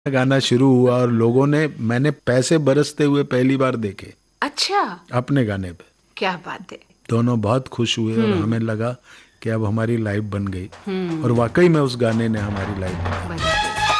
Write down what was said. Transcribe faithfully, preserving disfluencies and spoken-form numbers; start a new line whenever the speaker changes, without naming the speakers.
गाना शुरू हुआ और लोगों ने, मैंने पैसे बरसते हुए पहली बार देखे
अच्छा,
अपने गाने पे।
क्या बात है।
दोनों बहुत खुश हुए और हमें लगा कि अब हमारी लाइफ बन गई, और वाकई में उस गाने ने हमारी लाइफ बनाई।
बन गई।